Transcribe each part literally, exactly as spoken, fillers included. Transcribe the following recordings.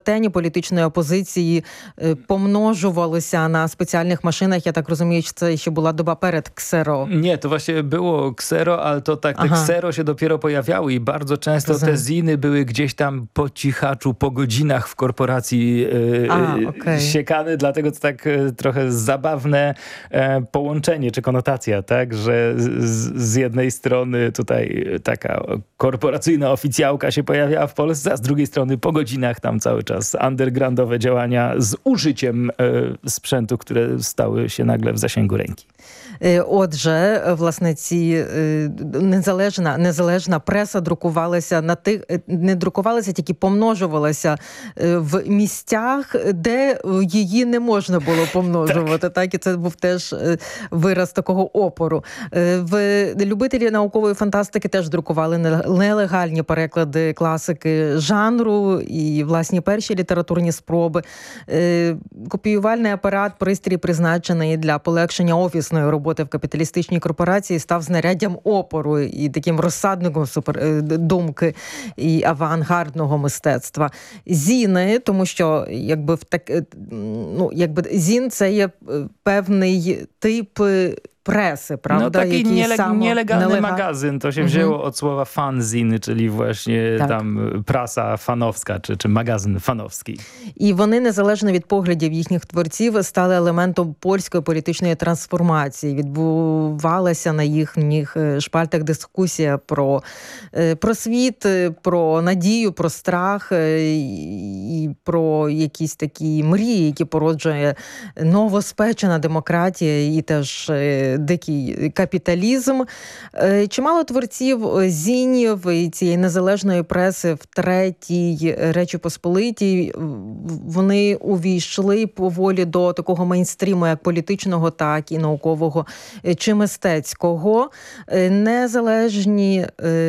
Тені політичної опозиції pomnożowалися na specjalnych maszynach. Ja tak rozumiem, że to jeszcze była doba przed Ksero. Nie, to właśnie było Ksero, ale to tak, te Ksero się dopiero pojawiały i bardzo często Rozumiem. te ziny były gdzieś tam po cichaczu, po godzinach w korporacji e, A, okay. siekane, dlatego to tak e, trochę zabawne e, połączenie czy konotacja, tak, że z, z jednej strony tutaj taka korporacyjna oficjałka się pojawiała w Polsce, a z drugiej strony po godzinach tam cały czas undergroundowe działania z użyciem e, sprzętu, które stały się nagle w zasięgu ręki. Отже, власне, ці незалежна, незалежна преса друкувалася на тих, не друкувалася, тільки помножувалася в місцях, де її не можна було помножувати. Так. так, і це був теж вираз такого опору. В любителі наукової фантастики теж друкували нелегальні переклади класики жанру і власні перші літературні спроби. Копіювальний апарат, пристрій, призначений для полегшення офісної роботи в капіталістичній корпорації, став знаряддям опору і таким розсадником супер, думки і авангардного мистецтва. Зіни, тому що якби в так, ну, якби зін це є певний тип presy, prawda? No taki niele samo, nielegalny nelega... magazyn. To się wzięło mhm. od słowa fanzin, czyli właśnie tak. tam prasa fanowska, чи, чи магазин фановський. І вони, незалежно від поглядів їхніх творців, стали елементом польської політичної трансформації. Відбувалася на їхніх шпальтах дискусія про, про світ, про надію, про страх і про якісь такі мрії, які породжує новоспечена демократія і теж дикий капіталізм. Чимало творців зінів і цієї незалежної преси в Третій Речі Посполитій, вони увійшли поволі до такого мейнстріму, як політичного, так і наукового чи мистецького. Незалежні,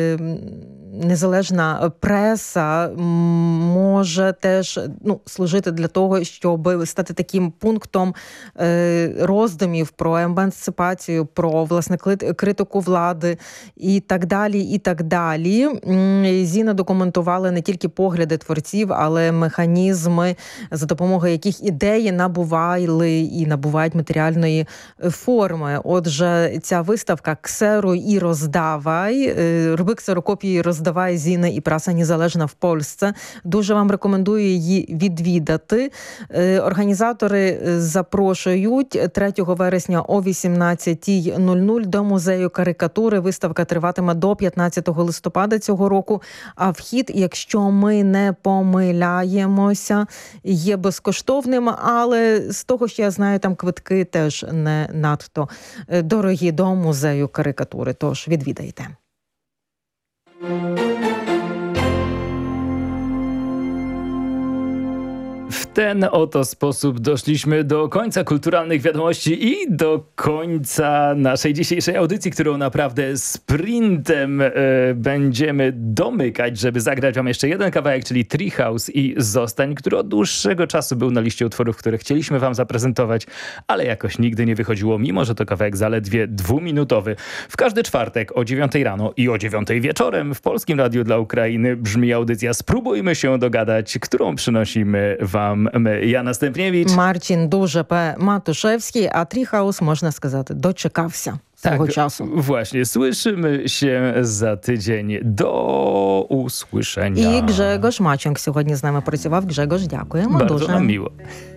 незалежна преса може теж ну, служити для того, щоб стати таким пунктом роздумів про емансипацію, про, власне, критику влади і так далі, і так далі. Зіна документували не тільки погляди творців, але механізми, за допомогою яких ідеї набували і набувають матеріальної форми. Отже, ця виставка «Ксеруй і роздавай», «Роби ксерокопії, роздавай, Зіна і праса незалежна в Польсce». Дуже вам рекомендую її відвідати. Організатори запрошують третього вересня о вісімнадцятій нуль нуль до музею карикатури. Виставка триватиме до п'ятнадцятого листопада цього року, а вхід, якщо ми не помиляємося, є безкоштовним, але з того, що я знаю, там квитки теж не надто дорогі до музею карикатури, тож відвідайте. W ten oto sposób doszliśmy do końca kulturalnych wiadomości i do końca naszej dzisiejszej audycji, którą naprawdę sprintem e, będziemy domykać, żeby zagrać wam jeszcze jeden kawałek, czyli Treehouse i Zostań, który od dłuższego czasu był na liście utworów, które chcieliśmy wam zaprezentować, ale jakoś nigdy nie wychodziło, mimo że to kawałek zaledwie dwuminutowy. W każdy czwartek o dziewiątej rano i o dziewiątej wieczorem w Polskim Radiu dla Ukrainy brzmi audycja Spróbujmy się dogadać, którą przynosimy wam my, Jana Stępniewicz, Marcin Duże P. Matuszewski, a Treehouse, można сказати, doczekawся swego tak, czasu. Właśnie, słyszymy się za tydzień. Do usłyszenia. І Grzegorz Maciąg сьогодні з нами працював. Grzegorz, дякуємо Bardzo дуже. nam miło.